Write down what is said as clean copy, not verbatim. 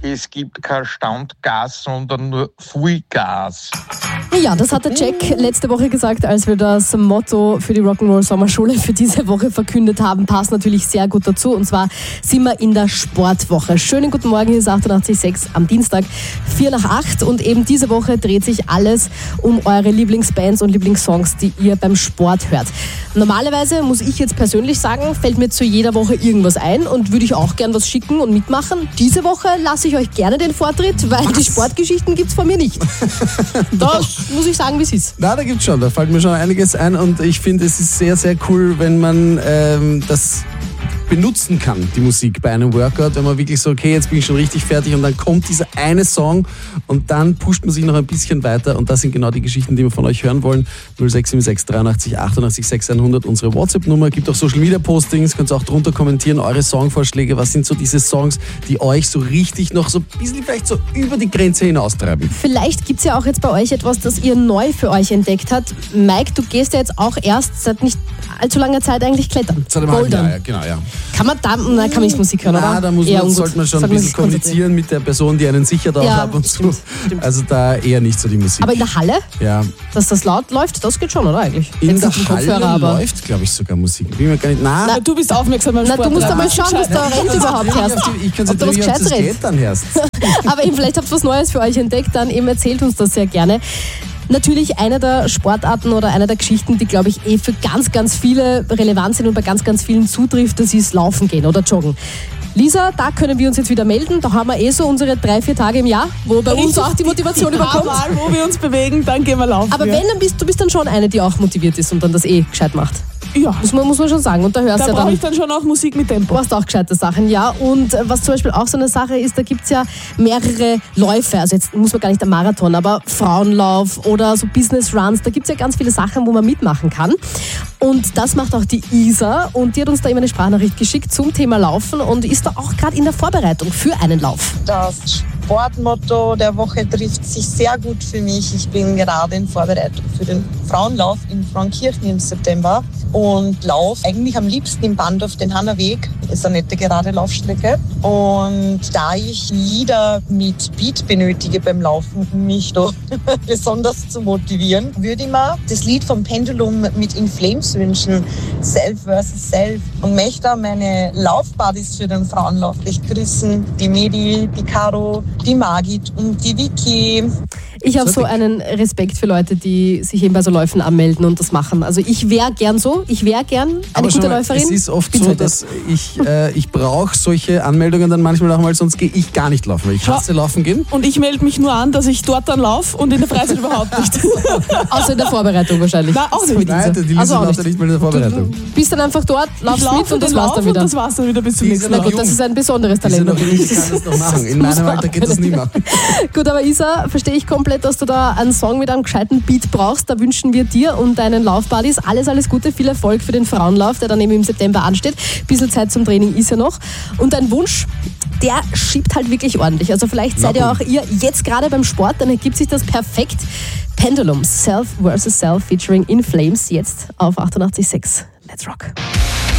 es gibt kein Standgas, sondern nur Vollgas. Ja, das hat der Jack letzte Woche gesagt, als wir das Motto für die Rock'n'Roll Sommerschule für diese Woche verkündet haben. Passt natürlich sehr gut dazu. Und zwar sind wir in der Sportwoche. Schönen guten Morgen, hier ist 88.6 am Dienstag, 7:45. Und eben diese Woche dreht sich alles um eure Lieblingsbands und Lieblingssongs, die ihr beim Sport hört. Normalerweise, muss ich jetzt persönlich sagen, fällt mir zu jeder Woche irgendwas ein und würde ich auch gern was schicken und mitmachen. Diese Woche lasse ich euch gerne den Vortritt, weil die Sportgeschichten gibt's von mir nicht. Das muss ich sagen, wie es ist. Na, da gibt's schon, da fällt mir schon einiges ein und ich finde, es ist sehr, sehr cool, wenn man das benutzen kann, die Musik bei einem Workout, wenn man wirklich so, okay, jetzt bin ich schon richtig fertig und dann kommt dieser eine Song und dann pusht man sich noch ein bisschen weiter und das sind genau die Geschichten, die wir von euch hören wollen. 0676 83 88 600, unsere WhatsApp-Nummer, gibt auch Social-Media-Postings, könnt ihr auch drunter kommentieren, eure Songvorschläge, was sind so diese Songs, die euch so richtig noch so ein bisschen vielleicht so über die Grenze hinaustreiben. Vielleicht gibt's ja auch jetzt bei euch etwas, das ihr neu für euch entdeckt habt. Mike, du gehst ja jetzt auch erst seit nicht allzu langer Zeit eigentlich klettern. Seit einem halben Jahr, ja, genau, ja. Kann man da, kann man nicht Musik hören, oder? Da sollte man schon ein bisschen kommunizieren mit der Person, die einen sichert auch ab und zu. Stimmt. Also da eher nicht so die Musik. Aber in der Halle? Ja. Dass das laut läuft, das geht schon, oder eigentlich? In der Halle läuft, glaube ich, sogar Musik. Bin mir gar nicht, Na, du bist aufmerksam beim Sport. Du musst einmal schauen, dass da Rent überhaupt herrscht. Ich kann es nicht, das geht dann herrscht. Aber eben, vielleicht habt ihr was Neues für euch entdeckt, dann eben erzählt uns das sehr gerne. Natürlich eine der Sportarten oder eine der Geschichten, die, glaube ich, für ganz, ganz viele relevant sind und bei ganz, ganz vielen zutrifft, das ist Laufen gehen oder Joggen. Lisa, da können wir uns jetzt wieder melden. Da haben wir so unsere 3-4 Tage im Jahr, wo bei uns auch die Motivation überkommt. Mal, wo wir uns bewegen, dann gehen wir laufen. Aber wenn, dann du bist dann schon eine, die auch motiviert ist und dann das gescheit macht. Ja. Muss man schon sagen. Und da hörst da brauche ich dann schon auch Musik mit Tempo. Du hast auch gescheite Sachen, ja. Und was zum Beispiel auch so eine Sache ist, da gibt es ja mehrere Läufe. Also jetzt muss man gar nicht am Marathon, aber Frauenlauf oder so Business Runs. Da gibt es ja ganz viele Sachen, wo man mitmachen kann. Und das macht auch die Isa. Und die hat uns da immer eine Sprachnachricht geschickt zum Thema Laufen und ist da auch gerade in der Vorbereitung für einen Lauf. Das Sportmotto der Woche trifft sich sehr gut für mich. Ich bin gerade in Vorbereitung für den Frauenlauf in Frauenkirchen im September und laufe eigentlich am liebsten im Bahndorf den Hannerweg. Ist eine nette gerade Laufstrecke. Und da ich Lieder mit Beat benötige beim Laufen, um mich da besonders zu motivieren, würde ich mir das Lied vom Pendulum mit In Flames wünschen, Self vs. Self. Und möchte meine Laufbuddies für den Frauenlauf recht grüßen. Die Medi, die Caro, die Margit und die Vicky. Ich habe so einen Respekt für Leute, die sich eben bei so Läufen anmelden und das machen. Also ich wäre gern so, eine gute Läuferin. Es ist oft so, dass ich brauche solche Anmeldungen dann manchmal auch mal, sonst gehe ich gar nicht laufen, weil ich hasse Laufen gehen. Und ich melde mich nur an, dass ich dort dann laufe und in der Freizeit überhaupt nicht. Außer in der Vorbereitung wahrscheinlich. Nein, auch nicht. Nein, die Lisa läuft ja nicht mal in der Vorbereitung. Du bist dann einfach dort, laufst mit und das war's dann wieder. Und das war's dann wieder bis zum nächsten Mal. Na gut, das ist ein besonderes Talent. Ich kann das noch machen. In meinem Alter geht das nie machen. Gut, aber Isa, verstehe ich komplett, dass du da einen Song mit einem gescheiten Beat brauchst. Da wünschen wir dir und deinen Laufbuddies alles Gute, viel Erfolg für den Frauenlauf, der dann eben im September ansteht. Ein bisschen Zeit zum Training ist ja noch. Und dein Wunsch, der schiebt halt wirklich ordentlich. Also vielleicht seid ihr auch ihr jetzt gerade beim Sport, dann ergibt sich das perfekt. Pendulum, Self vs. Self featuring In Flames, jetzt auf 88.6. Let's rock.